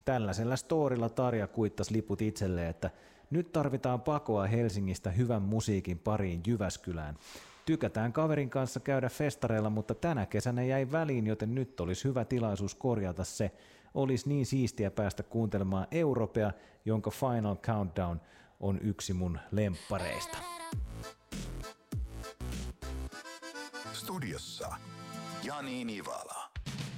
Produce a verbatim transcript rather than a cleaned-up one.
Tällaisella storilla Tarja kuittasi liput itselleen, että nyt tarvitaan pakoa Helsingistä hyvän musiikin pariin Jyväskylään. Tykätään kaverin kanssa käydä festareilla, mutta tänä kesänä jäi väliin, joten nyt olisi hyvä tilaisuus korjata se. Olisi niin siistiä päästä kuuntelemaan Europea, jonka Final Countdown on yksi mun lemppareista. Studiossa Jani Nivala.